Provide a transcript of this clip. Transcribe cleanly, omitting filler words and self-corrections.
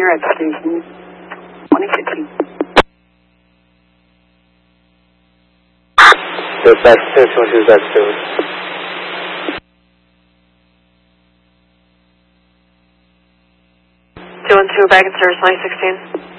Center at station 2015. Dispatch 222, that's 2. 212 back in service 2016.